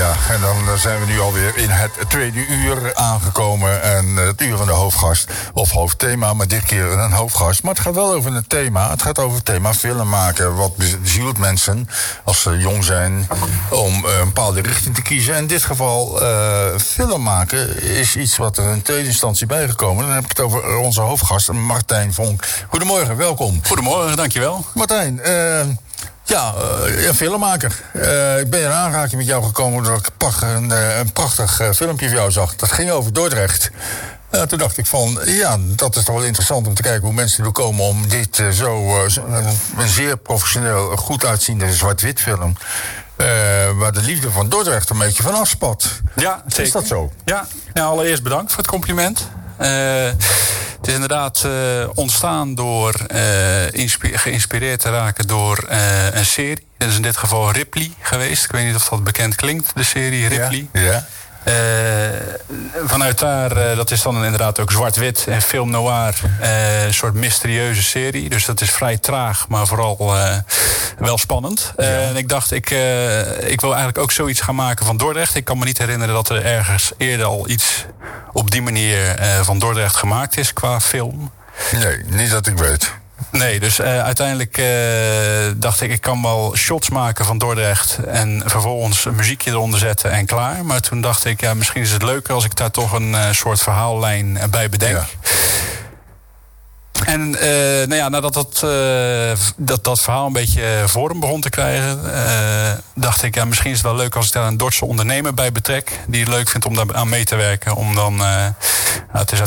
Ja, en dan zijn we nu alweer in het tweede uur aangekomen. En het uur van de hoofdgast, of hoofdthema, maar dit keer een hoofdgast. Maar het gaat wel over een thema. Het gaat over het thema film maken. Wat bezielt mensen als ze jong zijn om een bepaalde richting te kiezen. In dit geval film maken is iets wat er in tweede instantie bijgekomen. Dan heb ik het over onze hoofdgast, Martijn Vonk. Goedemorgen, welkom. Goedemorgen, dankjewel. Martijn, een filmmaker. Ik ben in aanraking met jou gekomen doordat ik een prachtig filmpje van jou zag. Dat ging over Dordrecht. Toen dacht ik van, dat is toch wel interessant om te kijken hoe mensen er komen om dit een zeer professioneel, goed uitziende zwart-wit film, waar de liefde van Dordrecht een beetje van afspat. Ja, zeker. Is dat zo? Ja, allereerst bedankt voor het compliment. Het is inderdaad ontstaan door geïnspireerd te raken door een serie. Dat is in dit geval Ripley geweest. Ik weet niet of dat bekend klinkt, de serie Ripley. Ja. Vanuit daar, dat is dan inderdaad ook zwart-wit en film noir. Een soort mysterieuze serie. Dus dat is vrij traag, maar vooral wel spannend. En ik dacht, ik wil eigenlijk ook zoiets gaan maken van Dordrecht. Ik kan me niet herinneren dat er ergens eerder al iets op die manier van Dordrecht gemaakt is qua film. Nee, niet dat ik weet. Nee, dus uiteindelijk dacht ik kan wel shots maken van Dordrecht en vervolgens een muziekje eronder zetten en klaar. Maar toen dacht ik, misschien is het leuker als ik daar toch een soort verhaallijn bij bedenk. Ja. En nadat dat verhaal een beetje vorm begon te krijgen, dacht ik, misschien is het wel leuk als ik daar een Dordtse ondernemer bij betrek, die het leuk vindt om daar aan mee te werken. Om dan, het is